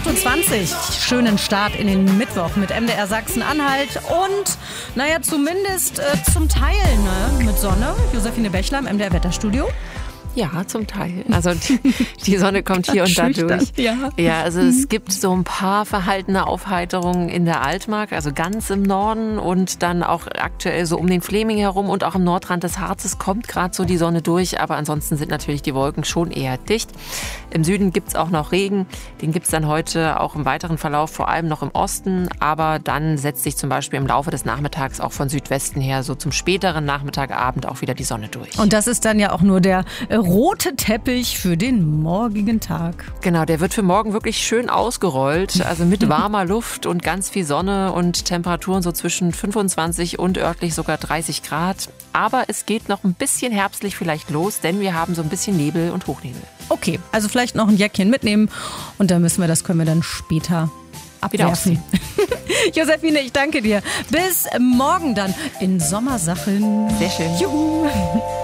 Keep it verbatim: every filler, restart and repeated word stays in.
acht Uhr zwanzig. Schönen Start in den Mittwoch mit M D R Sachsen-Anhalt und, naja, zumindest äh, zum Teil ne, mit Sonne. Josephine Bächler im M D R Wetterstudio. Ja, zum Teil. Also die, die Sonne kommt hier und da durch. Ja. ja, also mhm. es gibt so ein paar verhaltene Aufheiterungen in der Altmark, also ganz im Norden und dann auch aktuell so um den Fleming herum und auch im Nordrand des Harzes kommt gerade so die Sonne durch, aber ansonsten sind natürlich die Wolken schon eher dicht. Im Süden gibt es auch noch Regen, den gibt es dann heute auch im weiteren Verlauf, vor allem noch im Osten, aber dann setzt sich zum Beispiel im Laufe des Nachmittags auch von Südwesten her so zum späteren Nachmittag, Abend auch wieder die Sonne durch. Und das ist dann ja auch nur der äh, rote Teppich für den morgigen Tag. Genau, der wird für morgen wirklich schön ausgerollt, also mit warmer Luft und ganz viel Sonne und Temperaturen so zwischen fünfundzwanzig und örtlich sogar dreißig Grad. Aber es geht noch ein bisschen herbstlich vielleicht los, denn wir haben so ein bisschen Nebel und Hochnebel. Okay, also vielleicht noch ein Jäckchen mitnehmen und dann müssen wir, das können wir dann später abwerfen. Josephine, ich danke dir. Bis morgen dann in Sommersachen. Sehr schön. Juhu.